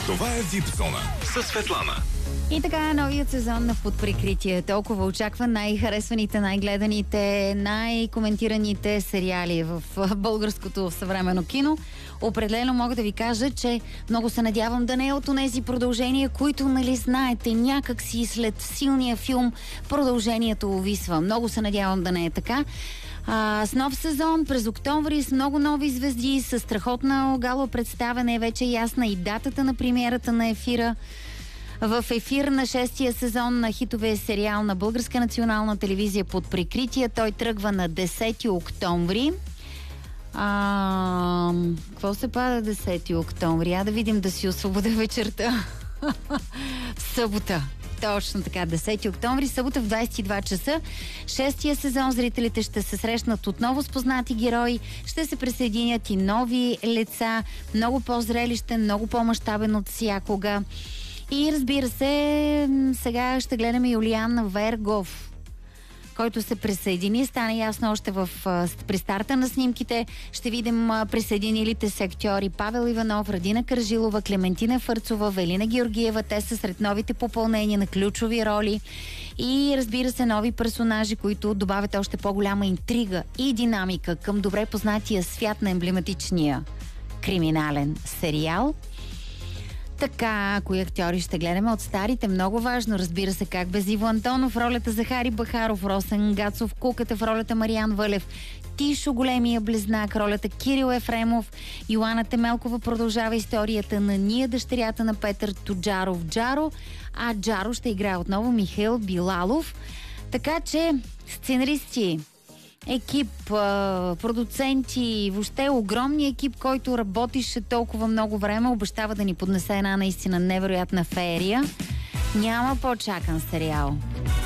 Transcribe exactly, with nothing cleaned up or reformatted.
Това е Вип Зона със Светлана. И така, новият сезон на Под прикритие. Толкова очаква най-харесваните, най-гледаните, най-коментираните сериали в българското съвременно кино. Определено мога да ви кажа, че много се надявам да не е от онези продължения, които, нали знаете, някак си след силния филм продължението увисва. Много се надявам да не е така. А, с нов сезон през октомври, с много нови звезди, с страхотна гала представяне, е вече ясна и датата на премиерата на ефира. В ефир на шестия сезон на хитовия сериал на Българска национална телевизия Под прикритие. Той тръгва на десети октомври. А, какво се пада десети октомври? А да видим, да си освободя вечерта. Събота. Точно така, десети октомври, събота в двайсет и два часа. Шестия сезон зрителите ще се срещнат отново с познати герои, ще се присъединят и нови лица, много по-зрелищен, много по-мащабен от всякога. И разбира се, сега ще гледаме Юлиан Вергов, който се присъедини. Стана ясно още в, при старта на снимките. Ще видим присъединилите се актьори Павел Иванов, Радина Кържилова, Клементина Фърцова, Велина Георгиева. Те са сред новите попълнения на ключови роли. И разбира се, нови персонажи, които добавят още по-голяма интрига и динамика към добре познатия свят на емблематичния криминален сериал. Така, кои актьори ще гледаме от старите? Много важно, разбира се, как без Иво Антонов, ролята Захари Бахаров, Росен Гацов, Куката в ролята Мариан Вълев, Тишо Големия близнак, ролята Кирил Ефремов, Йоана Темелкова продължава историята на Ния, дъщерята на Петър Тоджаров Джаро, а Джаро ще играе отново Михаил Билалов. Така че, сценаристи, екип, продуценти, въобще огромния екип, който работише толкова много време, обещава да ни поднесе една наистина невероятна феерия. Няма по-чакан сериал.